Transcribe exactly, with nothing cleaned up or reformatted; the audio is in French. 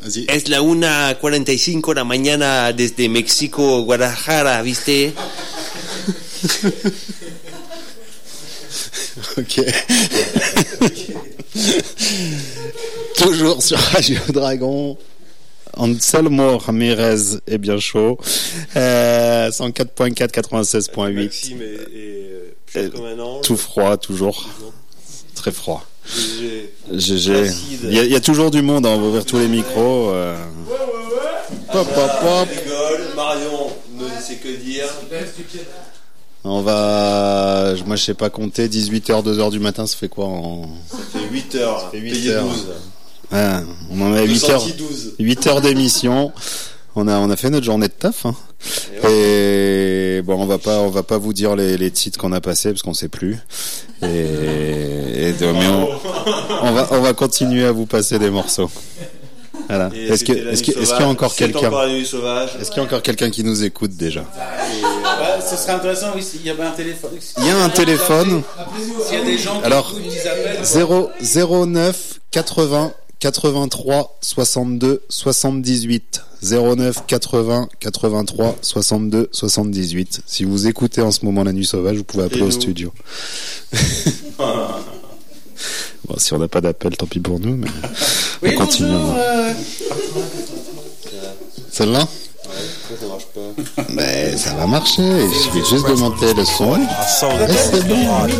Vas-y. Es la una cuarenta y cinco de la mañana desde México, Guadalajara, ¿viste? Ok. Toujours sur Radio Dragon. Anselmo Ramirez est bien chaud. Euh, cent quatre virgule quatre, quatre-vingt-seize virgule huit. Maxime est, est euh, plus comme un ange. Tout froid, toujours. Toujours. Très froid. G G. G G. Il y, a, il y a toujours du monde, hein, on va ouvrir tous les micros. Euh... Pop, pop, pop. Rigole, Marion ne sait que dire. On va, moi je sais pas compter, dix-huit heures, deux heures du matin, ça fait quoi en... Ça fait huit heures. Ça fait huit payé heures. douze. Ouais, on en a huit heures. douze. huit heures d'émission. On a, on a fait notre journée de taf, hein. Et, ouais. Et bon, on va pas, on va pas vous dire les, les titres qu'on a passés parce qu'on sait plus. Et, et de, mais on, on va, on va continuer à vous passer des morceaux. Voilà. Et Est-ce que, est-ce que, est-ce qu'il y a encore quelqu'un, est-ce qu'il y a encore quelqu'un qui nous écoute déjà? Ouais, ce serait intéressant, oui, s'il y avait un téléphone. Il y a un téléphone. S'il y a des gens qui alors, écoutent, ils appellent. zéro, zéro neuf quatre-vingts quatre-vingt-trois soixante-deux soixante-dix-huit. zéro neuf quatre-vingts quatre-vingt-trois soixante-deux soixante-dix-huit. Si vous écoutez en ce moment La Nuit Sauvage, vous pouvez appeler au studio. Bon, si on n'a pas d'appel, tant pis pour nous, mais oui, on continue. Bonjour, euh... Celle-là? Ouais, ça marche pas. Mais ça va marcher, il suffit juste de monter le son. Et c'est bon.